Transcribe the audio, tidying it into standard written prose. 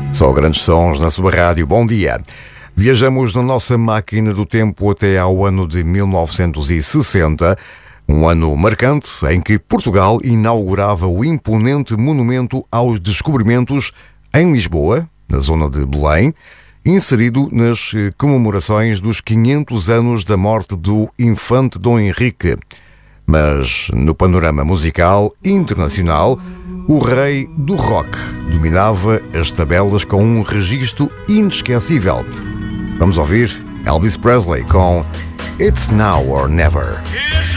Só grandes sons na sua rádio. Bom dia. Viajamos na nossa máquina do tempo até ao ano de 1960, um ano marcante em que Portugal inaugurava o imponente Monumento aos Descobrimentos em Lisboa, na zona de Belém, inserido nas comemorações dos 500 anos da morte do infante Dom Henrique. Mas no panorama musical internacional, o rei do rock dominava as tabelas com um registro inesquecível. Vamos ouvir Elvis Presley com It's Now or Never. It's